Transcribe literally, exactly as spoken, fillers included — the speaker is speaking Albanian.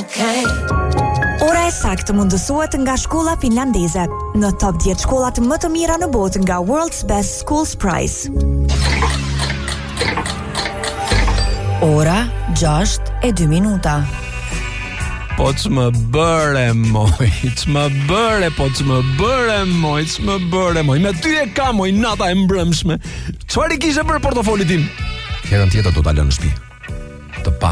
okay. Ora e saktë mundësohet nga shkolla finlandeze në top dhjetë shkollat më të mira në botë nga World's Best Schools Prize. Ora gjashtë e dy minuta. Po që më bëre moj, që më bëre, po që më bëre moj, që më bëre moj. Me ty e ka moj nata e mbrëmshme. Çfarë i kishe për portofolit tim? Herën tjetër do ta lënë në shtëpi.